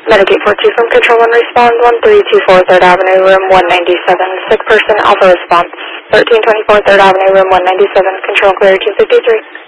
Medicaid 42 from Control 1 respond 1324 3rd Avenue, room 197. Sick person, alpha response. 1324 3rd Avenue, room 197. Control clear 253.